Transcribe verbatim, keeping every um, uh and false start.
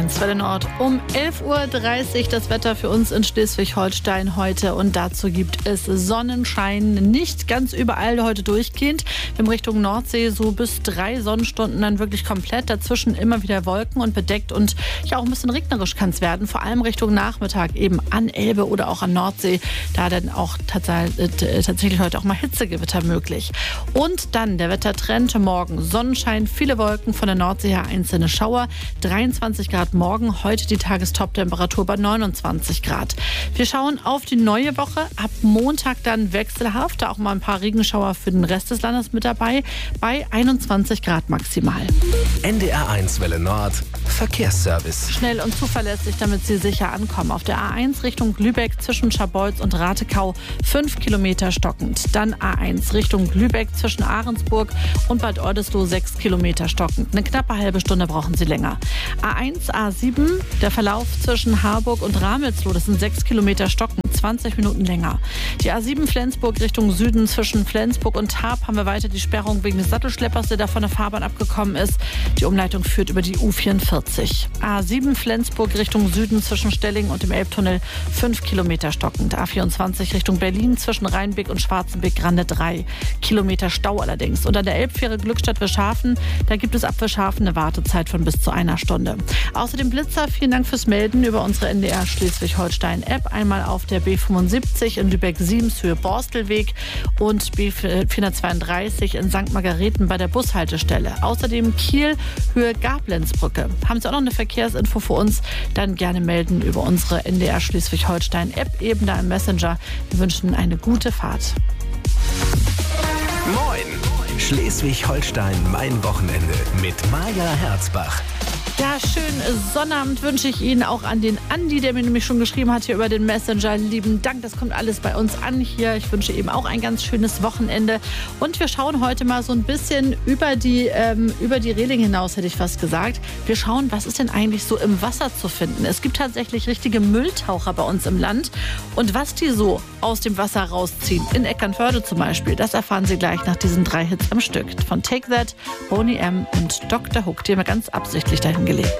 eins Welle Nord um elf Uhr dreißig das Wetter für uns in Schleswig-Holstein heute. Und dazu gibt es Sonnenschein, nicht ganz überall heute durchgehend. Wir haben Richtung Nordsee so bis drei Sonnenstunden dann wirklich komplett. Dazwischen immer wieder Wolken und bedeckt und ja auch ein bisschen regnerisch kann es werden. Vor allem Richtung Nachmittag eben an Elbe oder auch an Nordsee. Da dann auch tatsächlich heute auch mal Hitzegewitter möglich. Und dann der Wettertrend morgen. Sonnenschein, viele Wolken, von der Nordsee her einzelne Schauer. dreiundzwanzig Grad morgen, heute die Tagestop-Temperatur bei neunundzwanzig Grad. Wir schauen auf die neue Woche. Ab Montag dann wechselhaft, da auch mal ein paar Regenschauer für den Rest des Landes mit dabei, bei einundzwanzig Grad maximal. N D R eins Welle Nord, Verkehrsservice. Schnell und zuverlässig, damit Sie sicher ankommen. Auf der A eins Richtung Lübeck zwischen Scharbeutz und Ratekau fünf Kilometer stockend. Dann A eins Richtung Lübeck zwischen Ahrensburg und Bad Oldesloe sechs Kilometer stockend. Eine knappe halbe Stunde brauchen Sie länger. A eins, A sieben, der Verlauf zwischen Harburg und Ramelsloh, das sind sechs Kilometer stockend, zwanzig Minuten länger. Die A sieben Flensburg Richtung Süden zwischen Flensburg und Tarp haben wir weiter die Sperrung wegen des Sattelschleppers, der da von der Fahrbahn abgekommen ist. Die Umleitung führt über die U vierundvierzig. A sieben Flensburg Richtung Süden zwischen Stelling und dem Elbtunnel fünf Kilometer stockend. A vierundzwanzig Richtung Berlin zwischen Rheinbeck und Schwarzenbeck-Grande drei Kilometer Stau allerdings. Und an der Elbfähre Glückstadt-Wischhafen, da gibt es ab Wischhafen eine Wartezeit von bis zu einer Stunde. Außerdem Blitzer, vielen Dank fürs Melden über unsere N D R Schleswig-Holstein-App. Einmal auf der B fünfundsiebzig in Lübeck-Siems Höhe Borstelweg und B vierhundertzweiunddreißig in Sankt Margareten bei der Bushaltestelle. Außerdem Kiel Höhe Gablenzbrücke. Haben Sie auch noch eine Verkehrsinfo für uns? Dann gerne melden über unsere N D R Schleswig-Holstein-App, eben da im Messenger. Wir wünschen eine gute Fahrt. Moin! Schleswig-Holstein, mein Wochenende mit Maja Herzbach. Ja, schönen Sonnabend wünsche ich Ihnen, auch an den Andi, der mir nämlich schon geschrieben hat hier über den Messenger. Lieben Dank, das kommt alles bei uns an hier. Ich wünsche eben auch ein ganz schönes Wochenende. Und wir schauen heute mal so ein bisschen über die, ähm, über die Reling hinaus, hätte ich fast gesagt. Wir schauen, was ist denn eigentlich so im Wasser zu finden. Es gibt tatsächlich richtige Mülltaucher bei uns im Land. Und was die so aus dem Wasser rausziehen, in Eckernförde zum Beispiel, das erfahren Sie gleich nach diesen drei Hits am Stück. Von Take That, Boney M. und Doktor Hook, die haben wir ganz absichtlich dahin gelegt.